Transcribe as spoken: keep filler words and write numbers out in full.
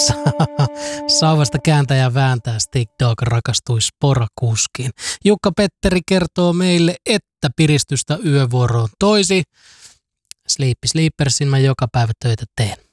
Sa- Sauvasta kääntää ja vääntää Stick Dog rakastui sporakuskiin. Jukka Petteri kertoo meille, että piristystä yövuoroon toisi Sleepy Sleepersin mä joka päivä töitä teen.